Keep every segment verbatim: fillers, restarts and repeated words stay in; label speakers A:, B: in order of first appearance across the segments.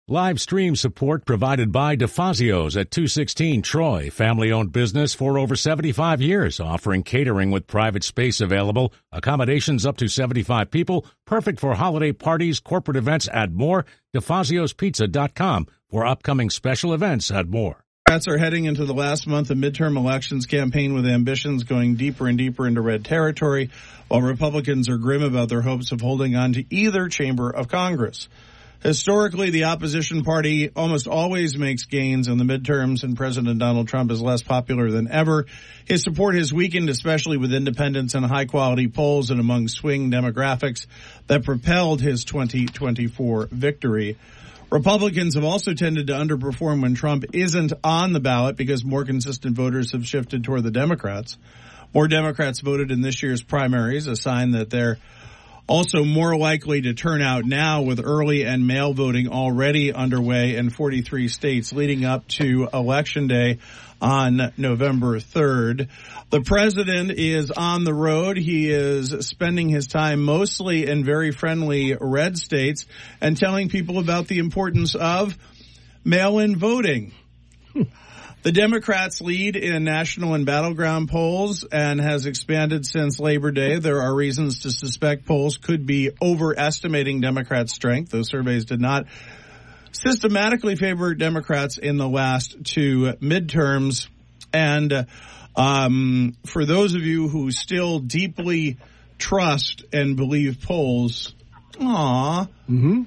A: Live stream support provided by DeFazio's at two sixteen Troy, family-owned business for over seventy-five years, offering catering with private space available, accommodations up to seventy-five people, perfect for holiday parties, corporate events, and more. DeFazios Pizza dot com for upcoming special events and more.
B: Democrats are heading into the last month of midterm elections campaign with ambitions going deeper and deeper into red territory, while Republicans are grim about their hopes of holding on to either chamber of Congress. Historically, the opposition party almost always makes gains in the midterms, and President Donald Trump is less popular than ever. His support has weakened, especially with independents and high-quality polls and among swing demographics that propelled his twenty twenty-four victory. Republicans have also tended to underperform when Trump isn't on the ballot because more consistent voters have shifted toward the Democrats. More Democrats voted in this year's primaries, a sign that they're also more likely to turn out now with early and mail voting already underway in forty-three states leading up to Election Day on November third. The president is on the road. He is spending his time mostly in very friendly red states and telling people about the importance of mail-in voting. The Democrats lead in national and battleground polls and has expanded since Labor Day. There are reasons to suspect polls could be overestimating Democrats' strength. Those surveys did not systematically favor Democrats in the last two midterms. And um, for those of you who still deeply trust and believe polls, aw.
C: Mm-hmm.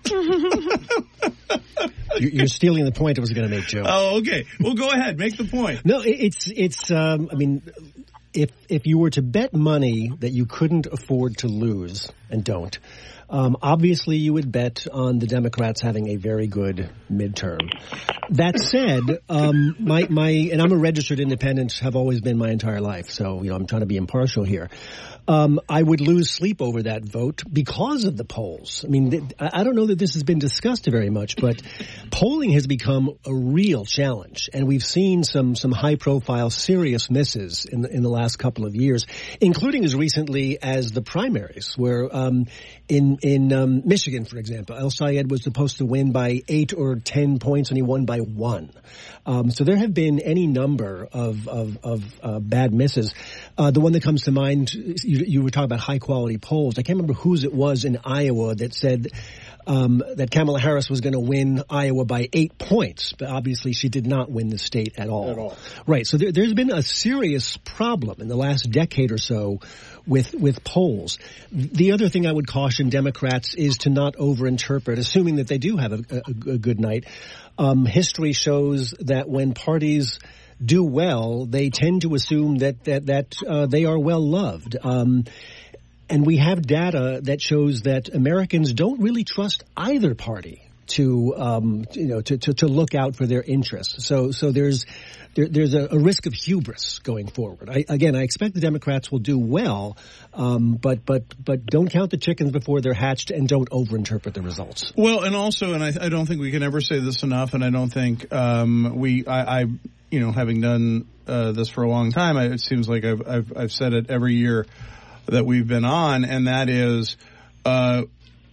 C: You're stealing the point I was going to make, Joe.
B: Oh, okay. Well, go ahead. Make the point.
C: No, it's, it's, um, I mean, if, if you were to bet money that you couldn't afford to lose and don't, um, obviously you would bet on the Democrats having a very good midterm. That said, um, my, my, and I'm a registered independent, have always been my entire life. So, you know, I'm trying to be impartial here. Um, I would lose sleep over that vote because of the polls. I mean, th- I don't know that this has been discussed very much, but polling has become a real challenge, and we've seen some some high-profile, serious misses in the, in the last couple of years, including as recently as the primaries, where um, in in um, Michigan, for example, El Sayed was supposed to win by eight or ten points, and he won by one. Um, so there have been any number of of, of uh, bad misses. Uh, the one that comes to mind, you, you were talking about high-quality polls. I can't remember whose it was in Iowa that said um, that Kamala Harris was going to win Iowa by eight points. But obviously, she did not win the state at all.
B: At all.
C: Right. So there, there's been a serious problem in the last decade or so with with polls. The other thing I would caution Democrats is to not overinterpret, assuming that they do have a, a, a good night. Um, history shows that when parties do well, they tend to assume that that that uh, they are well loved. Um, and we have data that shows that Americans don't really trust either party to um, you know to, to, to look out for their interests. So so there's there, there's a, a risk of hubris going forward. I, again, I expect the Democrats will do well, um, but but but don't count the chickens before they're hatched, and don't overinterpret the results.
B: Well, and also, and I, I don't think we can ever say this enough, and I don't think um, we I. I You know, having done uh, this for a long time, I, it seems like I've, I've I've said it every year that we've been on, and that is, uh,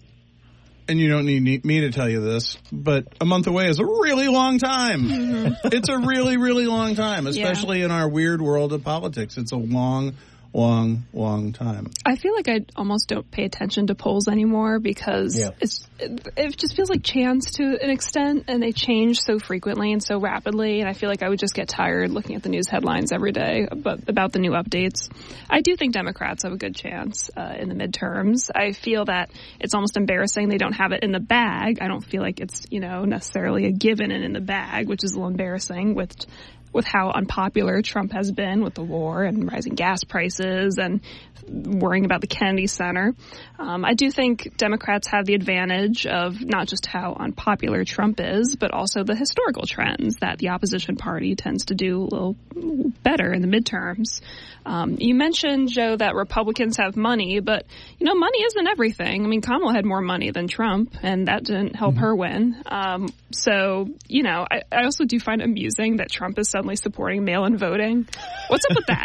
B: and you don't need me to tell you this, but a month away is a really long time. Mm-hmm. It's a really, really long time, especially yeah. in our weird world of politics. It's a long, long, long time.
D: I feel like I almost don't pay attention to polls anymore because
C: yeah.
D: it's it, it just feels like chance to an extent, and they change so frequently and so rapidly, and I feel like I would just get tired looking at the news headlines every day about, about the new updates. I do think Democrats have a good chance uh, in the midterms. I feel that it's almost embarrassing they don't have it in the bag. I don't feel like it's, you know, necessarily a given and in the bag, which is a little embarrassing with with how unpopular Trump has been with the war and rising gas prices and worrying about the Kennedy Center. Um, I do think Democrats have the advantage of not just how unpopular Trump is, but also the historical trends that the opposition party tends to do a little better in the midterms. Um, you mentioned, Joe, that Republicans have money, but, you know, money isn't everything. I mean, Kamala had more money than Trump, and that didn't help mm-hmm. her win. Um, so, you know, I, I also do find it amusing that Trump is suddenly supporting mail-in voting. What's up with that?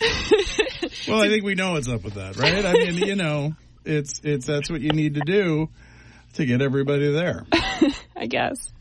B: Well, I think we know what's up with that, right? I mean, you know, it's it's that's what you need to do to get everybody there.
D: I guess.